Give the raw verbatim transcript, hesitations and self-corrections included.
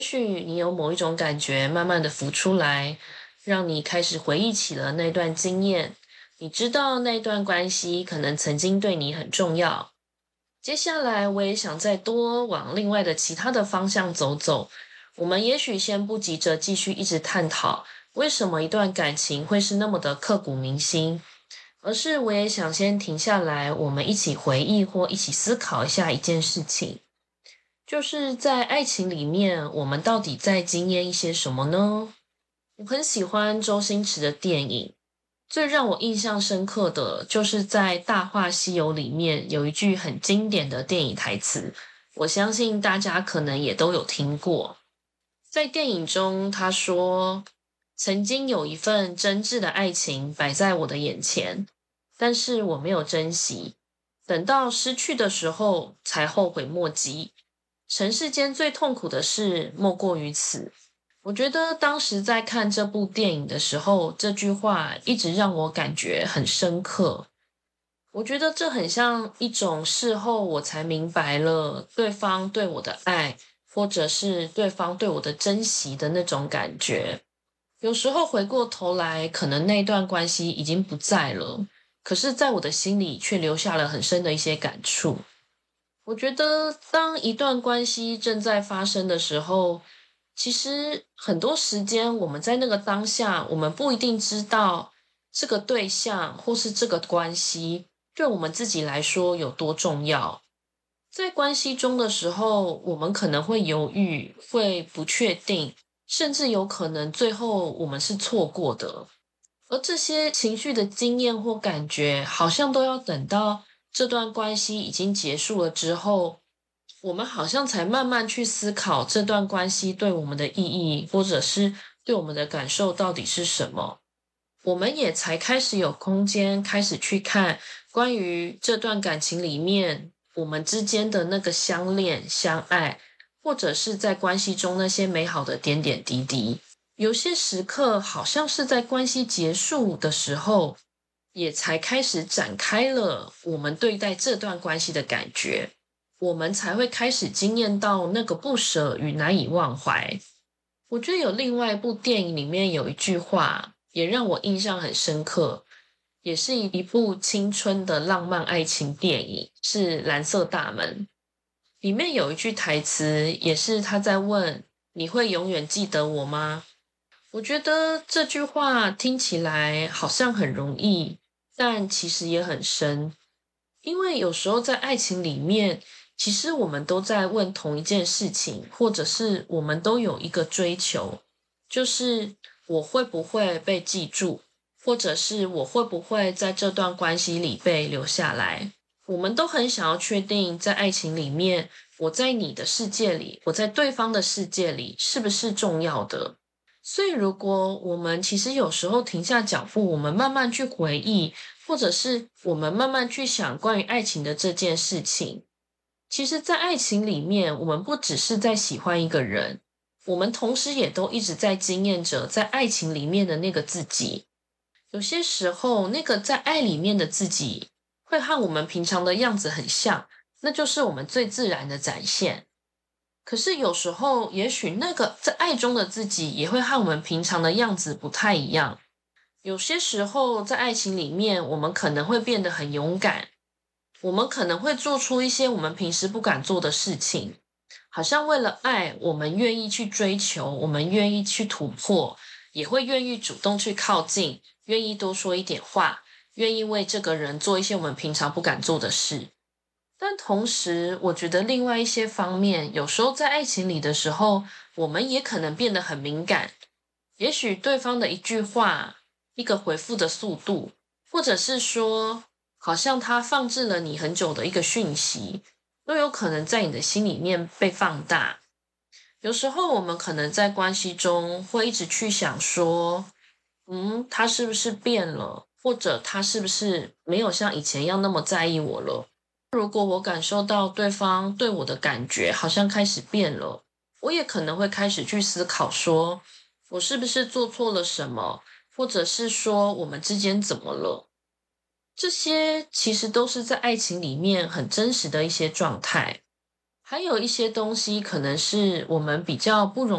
许你有某一种感觉慢慢的浮出来，让你开始回忆起了那段经验，你知道那段关系可能曾经对你很重要。接下来我也想再多往另外的其他的方向走走，我们也许先不急着继续一直探讨为什么一段感情会是那么的刻骨铭心，而是我也想先停下来，我们一起回忆或一起思考一下一件事情。就是在爱情里面，我们到底在经验一些什么呢？我很喜欢周星驰的电影，最让我印象深刻的就是在《大话西游》里面有一句很经典的电影台词，我相信大家可能也都有听过。在电影中，他说：曾经有一份真挚的爱情摆在我的眼前，但是我没有珍惜，等到失去的时候才后悔莫及。尘世间最痛苦的事莫过于此。我觉得当时在看这部电影的时候，这句话一直让我感觉很深刻。我觉得这很像一种事后我才明白了对方对我的爱，或者是对方对我的珍惜的那种感觉。有时候回过头来，可能那段关系已经不在了，可是在我的心里却留下了很深的一些感触。我觉得当一段关系正在发生的时候，其实很多时间我们在那个当下，我们不一定知道这个对象或是这个关系对我们自己来说有多重要。在关系中的时候，我们可能会犹豫，会不确定，甚至有可能最后我们是错过的。而这些情绪的经验或感觉，好像都要等到这段关系已经结束了之后，我们好像才慢慢去思考这段关系对我们的意义，或者是对我们的感受到底是什么。我们也才开始有空间，开始去看关于这段感情里面我们之间的那个相恋、相爱，或者是在关系中那些美好的点点滴滴。有些时刻好像是在关系结束的时候，也才开始展开了我们对待这段关系的感觉，我们才会开始经验到那个不舍与难以忘怀。我觉得有另外一部电影里面有一句话也让我印象很深刻，也是一部青春的浪漫爱情电影，是《蓝色大门》。里面有一句台词也是他在问，你会永远记得我吗？我觉得这句话听起来好像很容易，但其实也很深。因为有时候在爱情里面，其实我们都在问同一件事情，或者是我们都有一个追求，就是我会不会被记住，或者是我会不会在这段关系里被留下来。我们都很想要确定在爱情里面，我在你的世界里，我在对方的世界里是不是重要的。所以如果我们其实有时候停下脚步，我们慢慢去回忆，或者是我们慢慢去想关于爱情的这件事情，其实在爱情里面，我们不只是在喜欢一个人，我们同时也都一直在经验着在爱情里面的那个自己。有些时候，那个在爱里面的自己会和我们平常的样子很像，那就是我们最自然的展现。可是有时候，也许那个在爱中的自己也会和我们平常的样子不太一样。有些时候，在爱情里面，我们可能会变得很勇敢，我们可能会做出一些我们平时不敢做的事情，好像为了爱，我们愿意去追求，我们愿意去突破，也会愿意主动去靠近，愿意多说一点话，愿意为这个人做一些我们平常不敢做的事。但同时，我觉得另外一些方面，有时候在爱情里的时候，我们也可能变得很敏感。也许对方的一句话，一个回复的速度，或者是说，好像他放置了你很久的一个讯息，都有可能在你的心里面被放大。有时候我们可能在关系中会一直去想说，嗯，他是不是变了？或者他是不是没有像以前一样那么在意我了？如果我感受到对方对我的感觉好像开始变了，我也可能会开始去思考说，我是不是做错了什么，或者是说我们之间怎么了？这些其实都是在爱情里面很真实的一些状态。还有一些东西可能是我们比较不容